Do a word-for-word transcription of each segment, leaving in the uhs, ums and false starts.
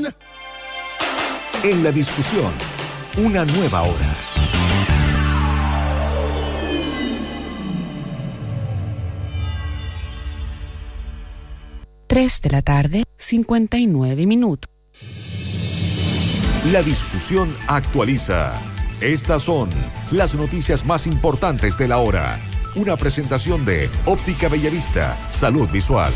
En la discusión, una nueva hora. tres de la tarde, cincuenta y nueve minutos. La discusión actualiza. Estas son las noticias más importantes de la hora. Una presentación de Óptica Bellavista, Salud Visual.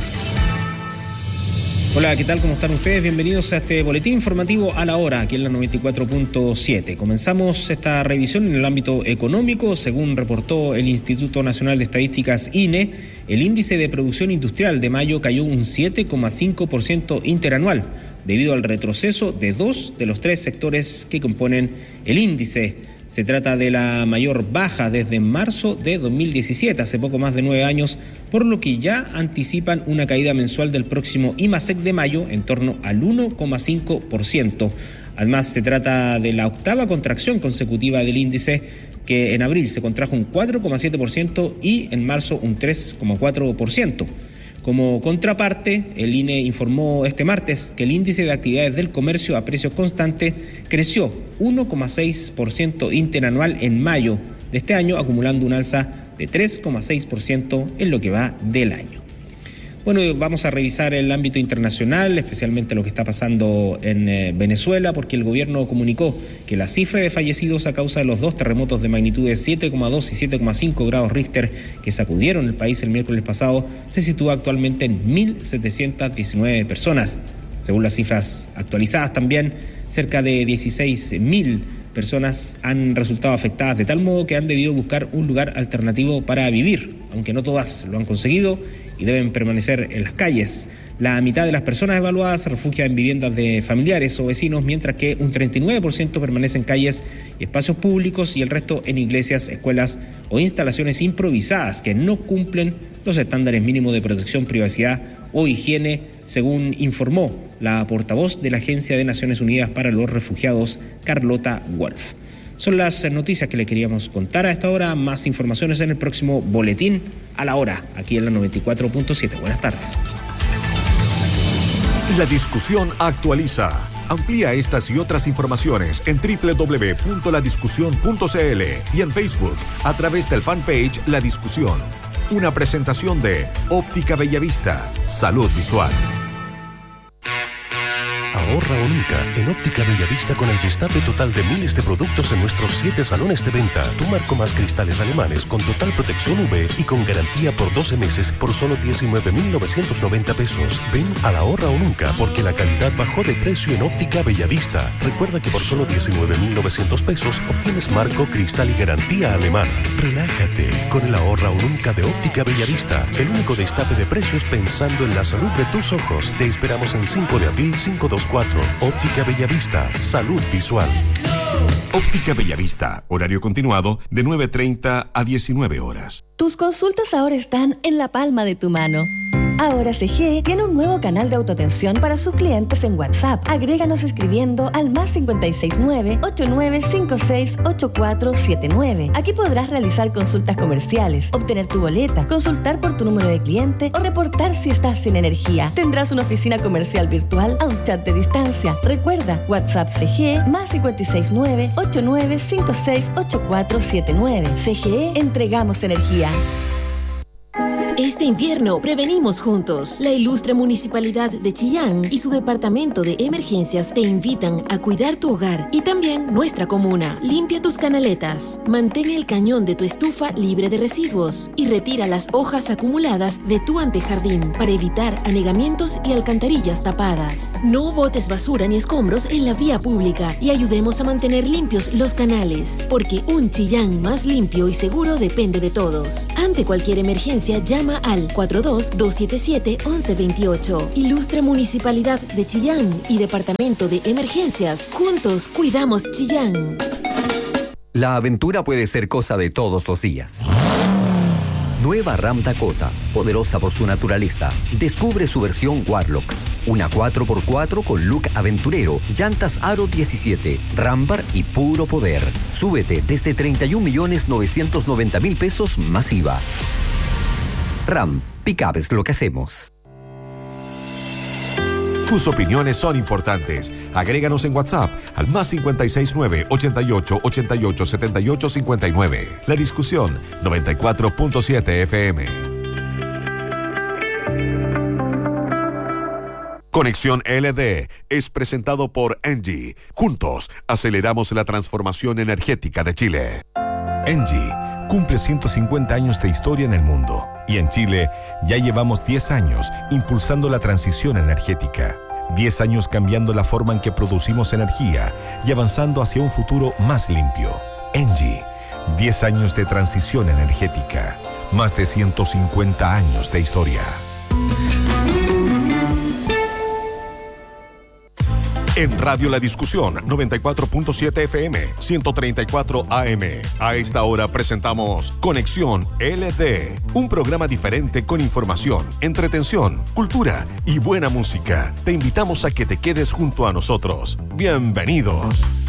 Hola, ¿qué tal? ¿Cómo están ustedes? Bienvenidos a este boletín informativo a la hora, aquí en la noventa y cuatro punto siete. Comenzamos esta revisión en el ámbito económico. Según reportó el Instituto Nacional de Estadísticas, I N E, el índice de producción industrial de mayo cayó un siete coma cinco por ciento interanual, debido al retroceso de dos de los tres sectores que componen el índice. Se trata de la mayor baja desde marzo de dos mil diecisiete, hace poco más de nueve años, por lo que ya anticipan una caída mensual del próximo IMASEC de mayo en torno al uno coma cinco por ciento. Además, se trata de la octava contracción consecutiva del índice, que en abril se contrajo un cuatro coma siete por ciento y en marzo un tres coma cuatro por ciento. Como contraparte, el I N E informó este martes que el índice de actividades del comercio a precios constantes creció uno coma seis por ciento interanual en mayo de este año, acumulando un alza de tres coma seis por ciento en lo que va del año. Bueno, vamos a revisar el ámbito internacional, especialmente lo que está pasando en eh, Venezuela, porque el gobierno comunicó que la cifra de fallecidos a causa de los dos terremotos de magnitudes siete coma dos y siete coma cinco grados Richter que sacudieron el país el miércoles pasado se sitúa actualmente en mil setecientas diecinueve personas. Según las cifras actualizadas también, cerca de dieciséis mil personas han resultado afectadas de tal modo que han debido buscar un lugar alternativo para vivir, aunque no todas lo han conseguido y deben permanecer en las calles. La mitad de las personas evaluadas se refugia en viviendas de familiares o vecinos, mientras que un treinta y nueve por ciento permanece en calles y espacios públicos y el resto en iglesias, escuelas o instalaciones improvisadas que no cumplen los estándares mínimos de protección, privacidad o higiene, según informó la portavoz de la Agencia de Naciones Unidas para los Refugiados, Carlota Wolf. Son las noticias que le queríamos contar a esta hora. Más informaciones en el próximo boletín a la hora, aquí en la noventa y cuatro punto siete. Buenas tardes. La discusión actualiza. Amplía estas y otras informaciones en doble u doble u doble u punto la discusión punto c l y en Facebook a través del fanpage La Discusión. Una presentación de Óptica Bellavista, Salud Visual. Ahorra o nunca en Óptica Bellavista con el destape total de miles de productos en nuestros siete salones de venta. Tu marco más cristales alemanes con total protección U V y con garantía por doce meses por solo diecinueve mil novecientos noventa pesos. Ven a la Ahorra o nunca porque la calidad bajó de precio en Óptica Bellavista. Recuerda que por solo diecinueve mil novecientos pesos obtienes marco, cristal y garantía alemana. Relájate con el Ahorra o nunca de Óptica Bellavista. El único destape de precios pensando en la salud de tus ojos. Te esperamos en cinco de abril cinco dos cuatro. Óptica Bellavista, Salud Visual. Óptica Bellavista, horario continuado de nueve treinta a diecinueve horas. Tus consultas ahora están en la palma de tu mano. Ahora C G E tiene un nuevo canal de autoatención para sus clientes en WhatsApp. Agréganos escribiendo al más cinco seis nueve, ocho nueve cinco seis, ocho cuatro siete nueve. Aquí podrás realizar consultas comerciales, obtener tu boleta, consultar por tu número de cliente o reportar si estás sin energía. Tendrás una oficina comercial virtual a un chat de distancia. Recuerda, WhatsApp C G E más cinco seis nueve, ocho nueve cinco seis, ocho cuatro siete nueve. C G E, entregamos energía. Este invierno prevenimos juntos. La ilustre Municipalidad de Chillán y su Departamento de Emergencias te invitan a cuidar tu hogar y también nuestra comuna. Limpia tus canaletas, mantén el cañón de tu estufa libre de residuos y retira las hojas acumuladas de tu antejardín para evitar anegamientos y alcantarillas tapadas. No botes basura ni escombros en la vía pública y ayudemos a mantener limpios los canales, porque un Chillán más limpio y seguro depende de todos. Ante cualquier emergencia, llama al cuatro dos, dos siete siete, once veintiocho. Ilustre Municipalidad de Chillán y Departamento de Emergencias. Juntos cuidamos Chillán. La aventura puede ser cosa de todos los días. Nueva Ram Dakota, poderosa por su naturaleza. Descubre su versión Warlock. Una cuatro por cuatro con look aventurero, llantas Aro diecisiete, Rambar y puro poder. Súbete desde treinta y un millones novecientos noventa mil pesos masiva. Ram, pick-up es lo que hacemos. Tus opiniones son importantes. Agréganos en WhatsApp al más cincuenta y seis nueve, ochenta y ocho, ochenta y ocho, setenta y ocho, cincuenta y nueve. La Discusión noventa y cuatro punto siete F M. Conexión L D es presentado por Engie. Juntos aceleramos la transformación energética de Chile. Engie cumple ciento cincuenta años de historia en el mundo y en Chile ya llevamos diez años impulsando la transición energética. diez años cambiando la forma en que producimos energía y avanzando hacia un futuro más limpio. Engie, diez años de transición energética, más de ciento cincuenta años de historia. En Radio La Discusión noventa y cuatro punto siete F M, ciento treinta y cuatro A M. A esta hora presentamos Conexión L D, un programa diferente con información, entretención, cultura y buena música. Te invitamos a que te quedes junto a nosotros. Bienvenidos.